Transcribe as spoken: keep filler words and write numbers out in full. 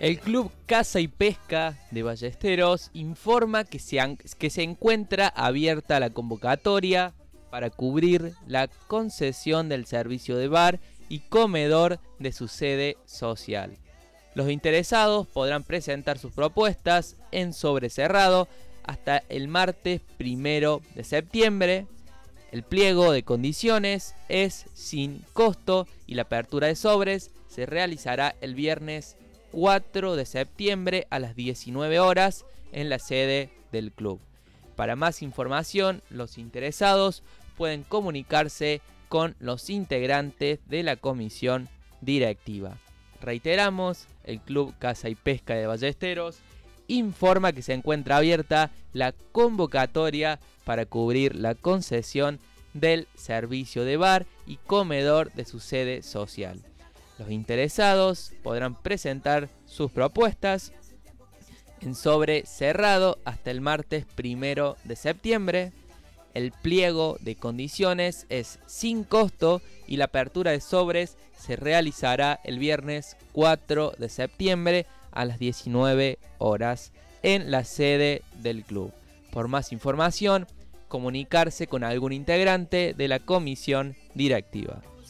El Club Caza y Pesca de Ballesteros informa que se, han, que se encuentra abierta la convocatoria para cubrir la concesión del servicio de bar y comedor de su sede social. Los interesados podrán presentar sus propuestas en sobre cerrado hasta el martes primero de septiembre. El pliego de condiciones es sin costo y la apertura de sobres se realizará el viernes cuatro de septiembre a las diecinueve horas en la sede del club. Para más información, los interesados pueden comunicarse con los integrantes de la comisión directiva. Reiteramos, el Club Caza y Pesca de Ballesteros informa que se encuentra abierta la convocatoria para cubrir la concesión del servicio de bar y comedor de su sede social. Los interesados podrán presentar sus propuestas en sobre cerrado hasta el martes primero de septiembre. El pliego de condiciones es sin costo y la apertura de sobres se realizará el viernes cuatro de septiembre a las diecinueve horas en la sede del club. Por más información, comunicarse con algún integrante de la comisión directiva.